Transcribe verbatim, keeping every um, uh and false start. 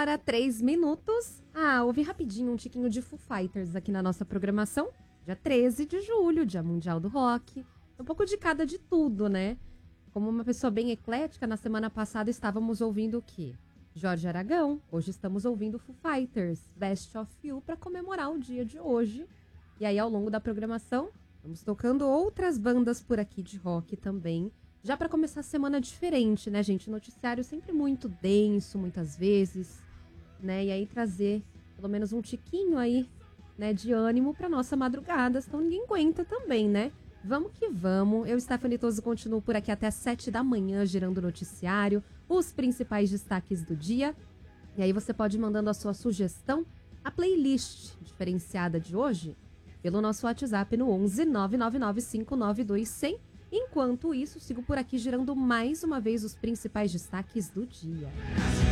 hora, três minutos. Ah, ouvi rapidinho um tiquinho de Foo Fighters aqui na nossa programação. Dia treze de julho, Dia Mundial do Rock. Um pouco de cada de tudo, né? Como uma pessoa bem eclética, na semana passada estávamos ouvindo o quê? Jorge Aragão. Hoje estamos ouvindo Foo Fighters, Best of You, para comemorar o dia de hoje. E aí, ao longo da programação, vamos tocando outras bandas por aqui de rock também. Já para começar a semana diferente, né, gente? Noticiário sempre muito denso, muitas vezes, né? E aí trazer pelo menos um tiquinho aí, né, de ânimo para nossa madrugada, senão ninguém aguenta também, né? Vamos que vamos. Eu, Stephanie Toso, continuo por aqui até sete da manhã, girando o noticiário, os principais destaques do dia. E aí você pode ir mandando a sua sugestão, a playlist diferenciada de hoje, pelo nosso WhatsApp no onze nove nove nove cinco nove dois zero zero. Enquanto isso, sigo por aqui girando mais uma vez os principais destaques do dia.